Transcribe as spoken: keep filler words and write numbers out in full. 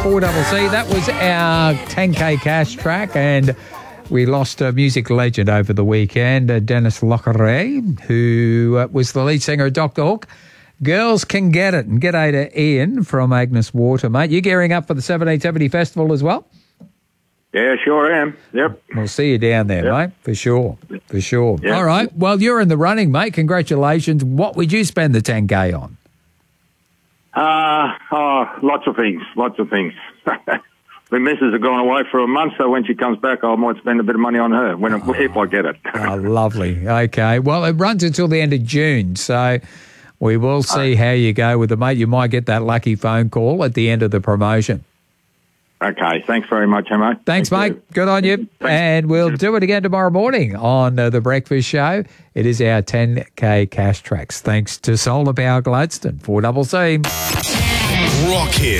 four C C. That was our ten K cash track, and we lost a music legend over the weekend, uh, Dennis Lockeret, who uh, was the lead singer of Doctor Hook. Girls Can Get It. And g'day to Ian from Agnes Water, mate. You gearing up for the seventeen seventy Festival as well? Yeah, sure am. Yep. We'll see you down there, yep. mate, for sure. For sure. Yep. All right. Well, you're in the running, mate. Congratulations. What would you spend the ten K on? Uh, oh, lots of things. Lots of things. My missus has gone away for a month, so when she comes back, I might spend a bit of money on her when oh. if I get it. Oh, lovely. Okay. Well, it runs until the end of June, so we will see uh, how you go with the mate. You might get that lucky phone call at the end of the promotion. Okay, thanks very much, mate. Thanks, Thank mate. You. Good on you. Thanks. And we'll do it again tomorrow morning on uh, The Breakfast Show. It is our ten K cash tracks. Thanks to Solar Power Gladstone, four C C. Rock Hit.